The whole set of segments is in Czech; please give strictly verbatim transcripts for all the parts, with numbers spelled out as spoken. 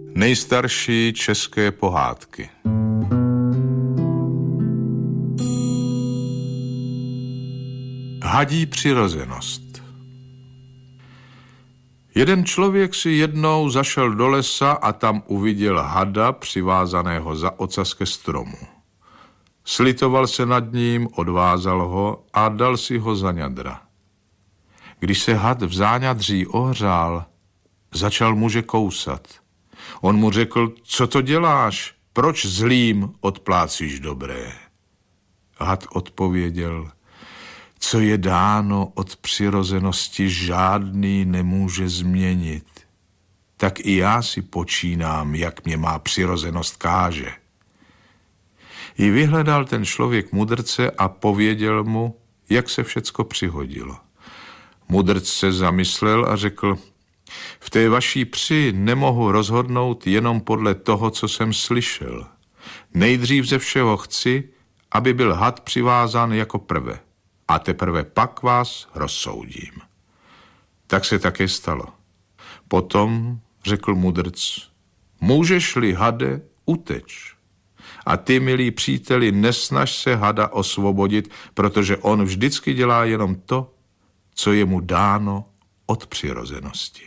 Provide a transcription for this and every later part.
Nejstarší české pohádky. Hadí přirozenost. Jeden člověk si jednou zašel do lesa a tam uviděl hada přivázaného za ocas ke stromu. Slitoval se nad ním, odvázal ho a dal si ho za ňadra. Když se had v záňadří ohřál, začal muže kousat. On mu řekl, co to děláš, proč zlým odplácíš dobré? Had odpověděl, co je dáno od přirozenosti, žádný nemůže změnit. Tak i já si počínám, jak mě má přirozenost káže. I vyhledal ten člověk mudrce a pověděl mu, jak se všecko přihodilo. Mudrc se zamyslel a řekl, v té vaší při nemohu rozhodnout jenom podle toho, co jsem slyšel. Nejdřív ze všeho chci, aby byl had přivázán jako prve. A teprve pak vás rozsoudím. Tak se také stalo. Potom řekl mudrc, můžeš-li, hade, uteč. A ty, milí příteli, nesnaž se hada osvobodit, protože on vždycky dělá jenom to, co je mu dáno od přirozenosti.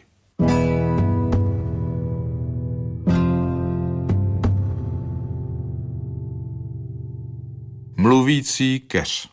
Mluvící keř.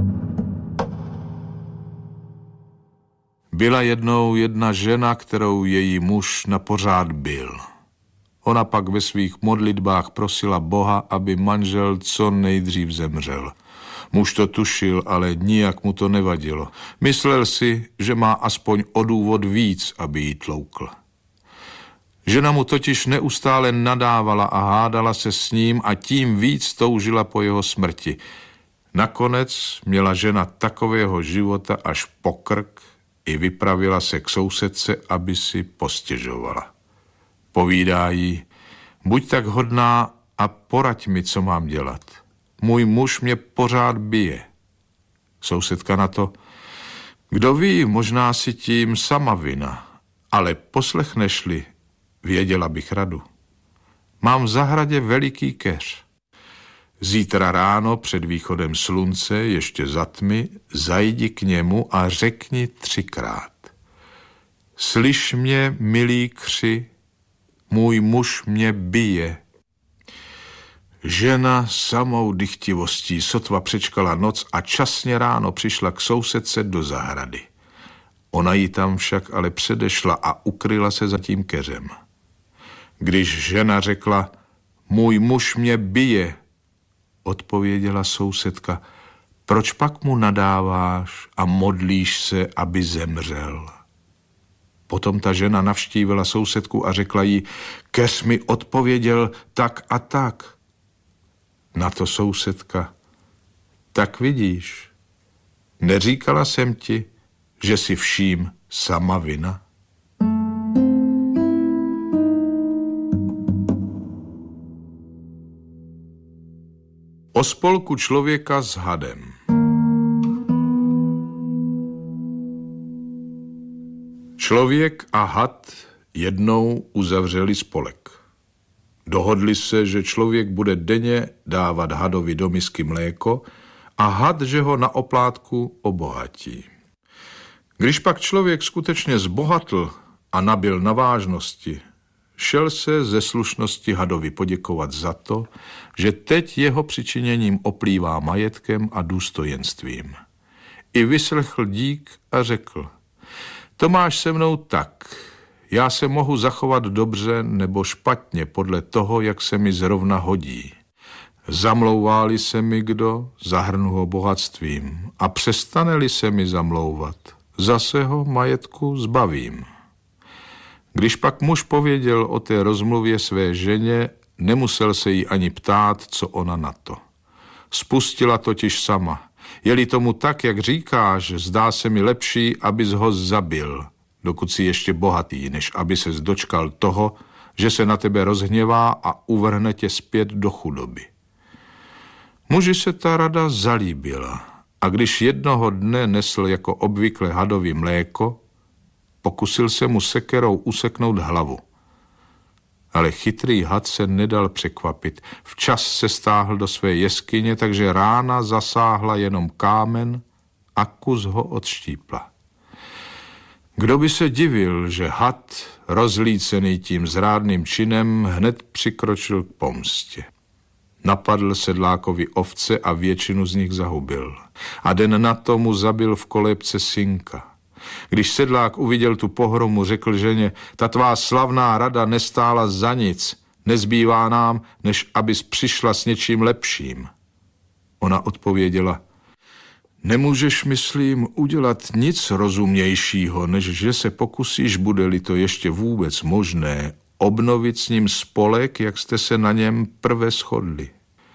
Byla jednou jedna žena, kterou její muž napořád bil. Ona pak ve svých modlitbách prosila Boha, aby manžel co nejdřív zemřel. Muž to tušil, ale nijak mu to nevadilo. Myslel si, že má aspoň o důvod víc, aby jí tloukl. Žena mu totiž neustále nadávala a hádala se s ním a tím víc toužila po jeho smrti. Nakonec měla žena takového života až po krk i vypravila se k sousedce, aby si postěžovala. Povídá jí, buď tak hodná a poraď mi, co mám dělat. Můj muž mě pořád bije. Sousedka na to, kdo ví, možná si tím sama vina, ale poslechneš-li, věděla bych radu. Mám v zahradě veliký keř. Zítra ráno před východem slunce, ještě za tmy, zajdi k němu a řekni třikrát. Slyš mě, milý kři, můj muž mě bije. Žena samou dychtivostí sotva přečkala noc a časně ráno přišla k sousedce do zahrady. Ona ji tam však ale předešla a ukryla se za tím keřem. Když žena řekla, můj muž mě bije, odpověděla sousedka, proč pak mu nadáváš a modlíš se, aby zemřel? Potom ta žena navštívila sousedku a řekla jí, keř mi odpověděl tak a tak. Na to sousedka, tak vidíš, neříkala jsem ti, že si vším sama vina? O spolku člověka s hadem. Člověk a had jednou uzavřeli spolek. Dohodli se, že člověk bude denně dávat hadovi do misky mléko a had, že ho na oplátku obohatí. Když pak člověk skutečně zbohatl a nabyl na vážnosti, šel se ze slušnosti hadovi poděkovat za to, že teď jeho přičiněním oplývá majetkem a důstojenstvím. I vyslechl dík a řekl, to máš se mnou tak, já se mohu zachovat dobře nebo špatně podle toho, jak se mi zrovna hodí. Zamlouvá-li se mi kdo, zahrnu ho bohatstvím a přestane-li se mi zamlouvat, zase ho majetku zbavím. Když pak muž pověděl o té rozmluvě své ženě, nemusel se jí ani ptát, co ona na to. Spustila totiž sama. Je-li tomu tak, jak říkáš, zdá se mi lepší, abys ho zabil, dokud si ještě bohatý, než aby ses dočkal toho, že se na tebe rozhněvá a uvrhne tě zpět do chudoby. Muži se ta rada zalíbila a když jednoho dne nesl jako obvykle hadovi mléko, pokusil se mu sekerou useknout hlavu. Ale chytrý had se nedal překvapit. Včas se stáhl do své jeskyně, takže rána zasáhla jenom kámen a kus ho odštípla. Kdo by se divil, že had, rozlícený tím zrádným činem, hned přikročil k pomstě. Napadl sedlákovi ovce a většinu z nich zahubil. A den na to mu zabil v kolébce synka. Když sedlák uviděl tu pohromu, řekl ženě, ta tvá slavná rada nestála za nic, nezbývá nám, než abys přišla s něčím lepším. Ona odpověděla, nemůžeš, myslím, udělat nic rozumnějšího, než že se pokusíš, bude-li to ještě vůbec možné, obnovit s ním spolek, jak jste se na něm prve shodli.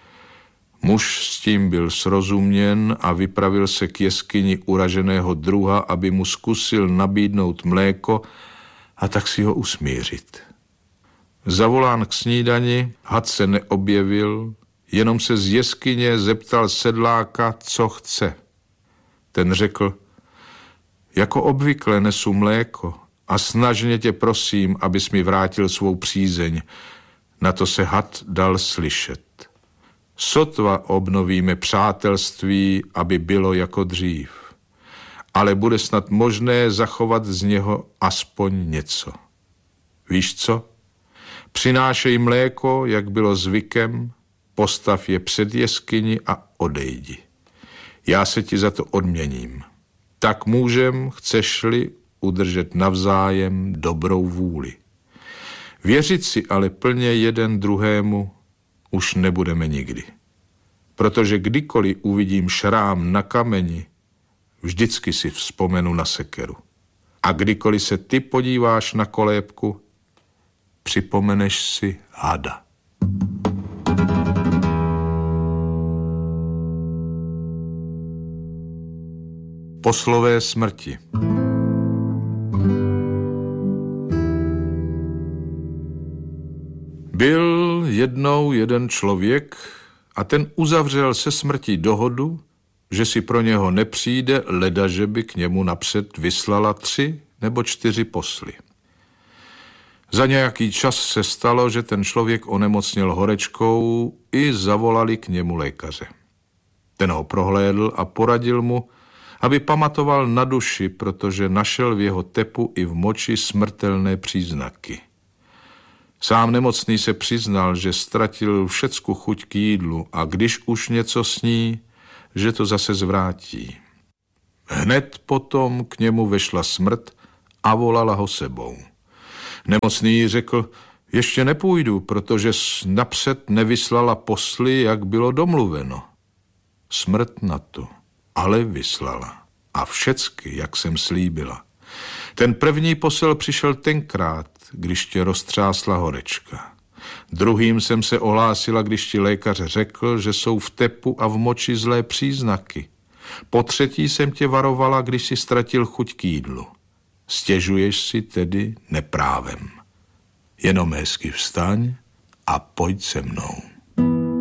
Muž s tím byl srozuměn a vypravil se k jeskyni uraženého druha, aby mu zkusil nabídnout mléko a tak si ho usmířit. Zavolán k snídani, had se neobjevil, jenom se z jeskyně zeptal sedláka, co chce. Ten řekl, jako obvykle nesu mléko a snažně tě prosím, abys mi vrátil svou přízeň. Na to se had dal slyšet. Sotva obnovíme přátelství, aby bylo jako dřív, ale bude snad možné zachovat z něho aspoň něco. Víš co? Přinášej mléko, jak bylo zvykem, postav je před jeskyni a odejdi. Já se ti za to odměním. Tak můžem, chceš-li, udržet navzájem dobrou vůli. Věřit si ale plně jeden druhému už nebudeme nikdy. Protože kdykoliv uvidím šrám na kameni, vždycky si vzpomenu na sekeru. A kdykoliv se ty podíváš na kolébku, připomeneš si hada. Poslové smrti. Byl jednou jeden člověk a ten uzavřel se smrtí dohodu, že si pro něho nepřijde, ledaže by k němu napřed vyslala tři nebo čtyři posly. Za nějaký čas se stalo, že ten člověk onemocněl horečkou i zavolali k němu lékaře. Ten ho prohlédl a poradil mu, aby pamatoval na duši, protože našel v jeho tepu i v moči smrtelné příznaky. Sám nemocný se přiznal, že ztratil všecku chuť k jídlu a když už něco sní, že to zase zvrátí. Hned potom k němu vešla smrt a volala ho sebou. Nemocný řekl, ještě nepůjdu, protože napřed nevyslala posly, jak bylo domluveno. Smrt na to, ale vyslala. A všecky, jak jsem slíbila. Ten první posel přišel tenkrát, když tě roztřásla horečka. Druhým jsem se ohlásila, když ti lékař řekl, že jsou v tepu a v moči zlé příznaky. Po třetí jsem tě varovala, když si ztratil chuť k jídlu. Stěžuješ si tedy neprávem. Jenom hezky vstaň a pojď se mnou.